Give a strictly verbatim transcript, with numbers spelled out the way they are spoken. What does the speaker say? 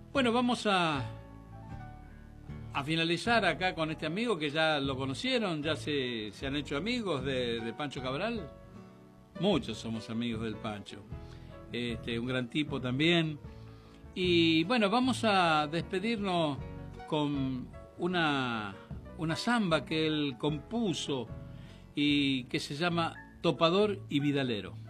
Bueno, vamos a, a finalizar acá con este amigo que ya lo conocieron, ya se, se han hecho amigos de, de Pancho Cabral. Muchos somos amigos del Pancho. Este, un gran tipo también. Y bueno, vamos a despedirnos con una, una samba que él compuso y que se llama Topador y Vidalero.